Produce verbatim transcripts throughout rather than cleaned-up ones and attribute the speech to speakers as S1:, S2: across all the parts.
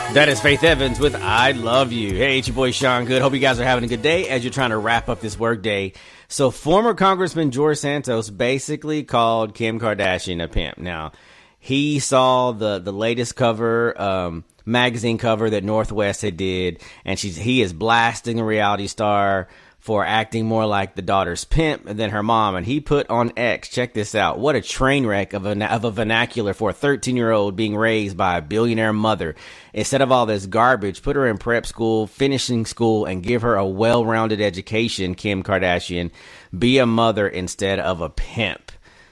S1: That is Faith Evans with I Love You. Hey, it's your boy Sean Good. Hope you guys are having a good day as you're trying to wrap up this work day. So former Congressman George Santos basically called Kim Kardashian a pimp. Now, he saw the, the latest cover, um, magazine cover that Northwest had did, and she's, he is blasting a reality star for acting more like the daughter's pimp than her mom. And he put on X, check this out, what a train wreck of a, of a vernacular for a thirteen-year-old being raised by a billionaire mother. Instead of all this garbage, put her in prep school, finishing school, and give her a well-rounded education, Kim Kardashian. Be a mother instead of a pimp.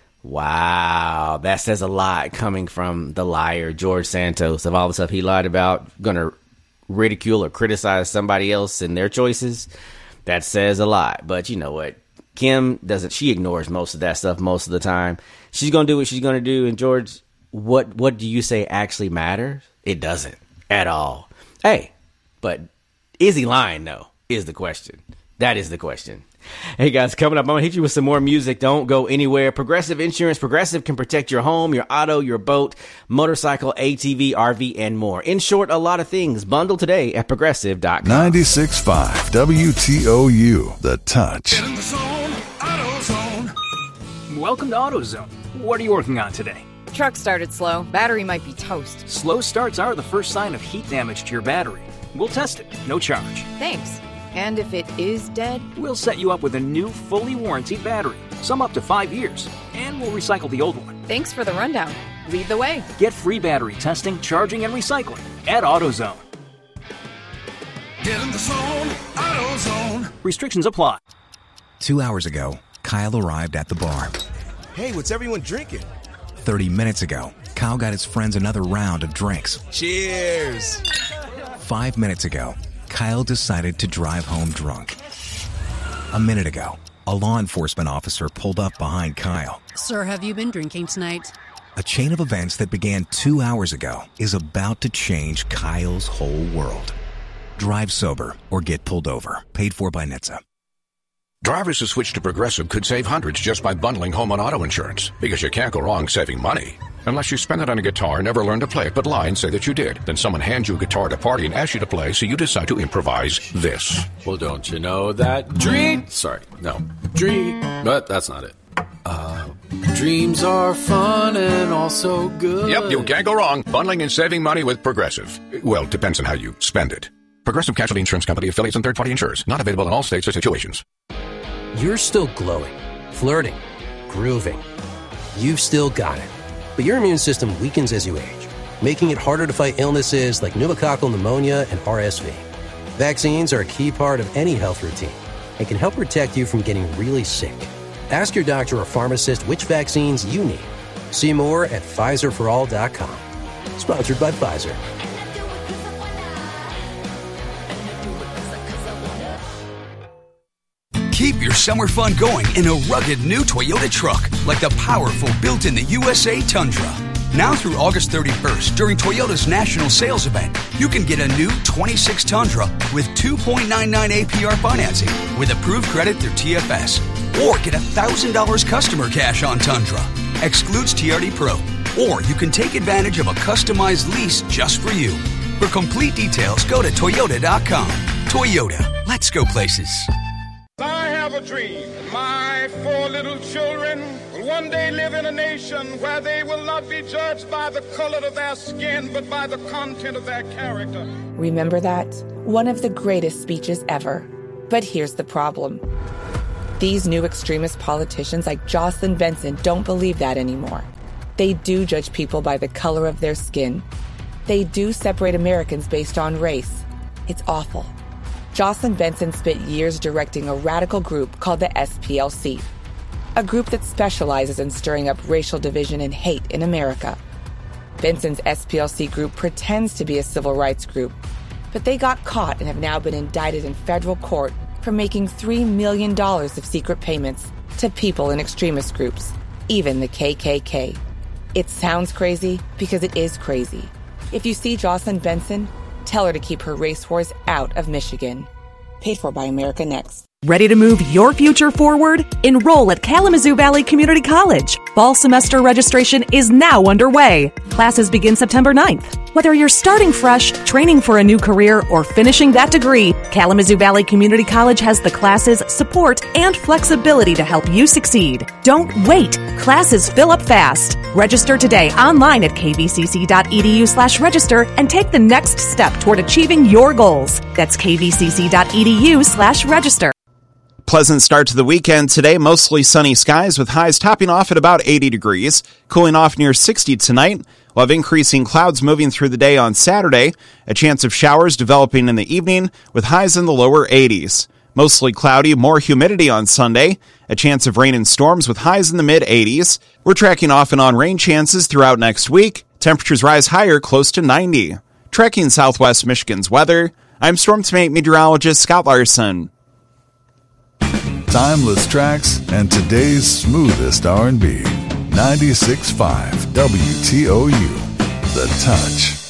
S1: Wow, that says a lot coming from the liar, George Santos, of all the stuff he lied about, gonna ridicule or criticize somebody else and their choices. That says a lot. But you know what? Kim doesn't, she ignores most of that stuff most of the time. She's going to do what she's going to do. And George, what, what do you say actually matters? It doesn't at all. Hey, but is he lying though? Is the question. That is the question. Hey guys, coming up, I'm going to hit you with some more music. Don't go anywhere. Progressive Insurance. Progressive can protect your home, your auto, your boat, motorcycle, A T V, R V, and more. In short, a lot of things. Bundle today at progressive dot com.
S2: ninety-six point five W T O U, The Touch.
S3: Get in the zone, AutoZone.
S4: Welcome to AutoZone. What are you working on today?
S5: Truck started slow. Battery might be toast.
S4: Slow starts are the first sign of heat damage to your battery. We'll test it. No charge.
S5: Thanks. And if it is dead?
S4: We'll set you up with a new, fully warranted battery. Some up to five years. And we'll recycle the old one.
S5: Thanks for the rundown. Lead the way.
S4: Get free battery testing, charging, and recycling at AutoZone.
S3: Get in the zone, AutoZone.
S4: Restrictions apply.
S6: Two hours ago, Kyle arrived at the bar.
S7: Hey, what's everyone drinking?
S6: Thirty minutes ago, Kyle got his friends another round of drinks.
S7: Cheers!
S6: Five minutes ago, Kyle decided to drive home drunk. A minute ago, a law enforcement officer pulled up behind Kyle.
S8: Sir, have you been drinking tonight?
S6: A chain of events that began two hours ago is about to change Kyle's whole world. Drive sober or get pulled over. Paid for by N H T S A.
S9: Drivers who switch to Progressive could save hundreds just by bundling home and auto insurance, because you can't go wrong saving money. Unless you spend it on a guitar and never learn to play it, but lie and say that you did. Then someone hands you a guitar at a party and asks you to play, so you decide to improvise this.
S10: Well, don't you know that dream... Sorry, no. Dream... But that's not it. Uh, dreams are fun and also good.
S9: Yep, you can't go wrong. Bundling and saving money with Progressive. Well, depends on how you spend it. Progressive Casualty Insurance Company, affiliates, and third-party insurers. Not available in all states or situations.
S11: You're still glowing, flirting, grooving. You've still got it. But your immune system weakens as you age, making it harder to fight illnesses like pneumococcal pneumonia and R S V. Vaccines are a key part of any health routine and can help protect you from getting really sick. Ask your doctor or pharmacist which vaccines you need. See more at Pfizer for all dot com. Sponsored by Pfizer.
S12: Keep your summer fun going in a rugged new Toyota truck, like the powerful built-in the U S A Tundra. Now through August thirty-first, during Toyota's national sales event, you can get a new twenty-six Tundra with two point nine nine A P R financing with approved credit through T F S. Or get one thousand dollars customer cash on Tundra. Excludes T R D Pro. Or you can take advantage of a customized lease just for you. For complete details, go to Toyota dot com. Toyota, let's go places.
S13: I have a dream. My four little children will one day live in a nation where they will not be judged by the color of their skin, but by the content of their character.
S14: Remember that? One of the greatest speeches ever. But here's the problem. These new extremist politicians like Jocelyn Benson don't believe that anymore. They do judge people by the color of their skin. They do separate Americans based on race. It's awful. Jocelyn Benson spent years directing a radical group called the S P L C, a group that specializes in stirring up racial division and hate in America. Benson's S P L C group pretends to be a civil rights group, but they got caught and have now been indicted in federal court for making three million dollars of secret payments to people in extremist groups, even the K K K. It sounds crazy because it is crazy. If you see Jocelyn Benson, tell her to keep her race wars out of Michigan. Paid for by America Next.
S15: Ready to move your future forward? Enroll at Kalamazoo Valley Community College. Fall semester registration is now underway. Classes begin September ninth. Whether you're starting fresh, training for a new career, or finishing that degree, Kalamazoo Valley Community College has the classes, support, and flexibility to help you succeed. Don't wait. Classes fill up fast. Register today online at kvcc.edu slash register and take the next step toward achieving your goals. That's kvcc.edu slash register.
S16: Pleasant start to the weekend today. Mostly sunny skies with highs topping off at about eighty degrees. Cooling off near sixty tonight. We'll have increasing clouds moving through the day on Saturday. A chance of showers developing in the evening with highs in the lower eighties. Mostly cloudy, more humidity on Sunday. A chance of rain and storms with highs in the mid-eighties. We're tracking off and on rain chances throughout next week. Temperatures rise higher, close to ninety. Tracking Southwest Michigan's weather, I'm Storm Team meteorologist Scott Larson.
S2: Timeless tracks and today's smoothest R and B. ninety-six point five W T O U, The Touch.